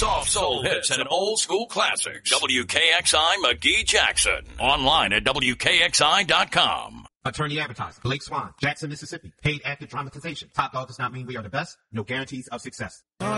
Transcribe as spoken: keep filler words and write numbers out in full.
soft soul hits and old school classics. W K X I McGee Jackson. Online at W K X I dot com. Attorney advertiser, Blake Swan, Jackson, Mississippi. Paid active dramatization. Top Dog does not mean we are the best. No guarantees of success.